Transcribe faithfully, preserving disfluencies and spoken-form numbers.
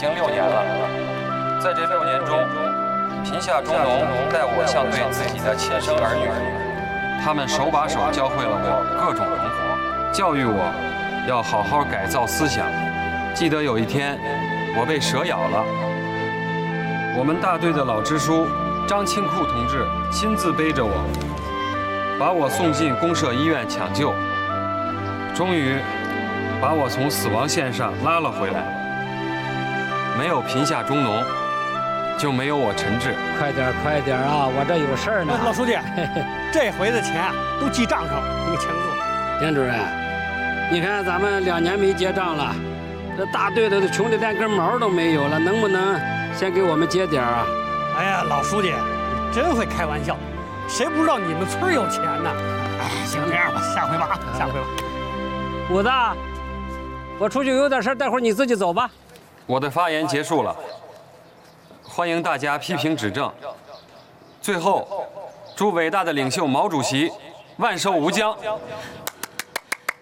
经六年了。在这六年中，贫下中农待我像对自己的亲生儿女，他们手把手教会了我各种农活，教育我要好好改造思想。记得有一天，我被蛇咬了，我们大队的老支书张清库同志亲自背着我，把我送进公社医院抢救，终于把我从死亡线上拉了回来。没有贫下中农，就没有我陈志。 快点快点啊，我这有事儿呢。 老书记，这回的钱都记账上，你签字。 田主任，你看咱们两年没结账了，这大队的都穷的连根毛都没有了，能不能先给我们结点啊？ 哎呀，老书记，真会开玩笑，谁不知道你们村有钱呢？哎，行，这样吧，下回吧啊，下回吧。 武子，我出去有点事，待会儿你自己走吧。 我的发言结束了，欢迎大家批评指正。最后，祝伟大的领袖毛主席万寿无疆。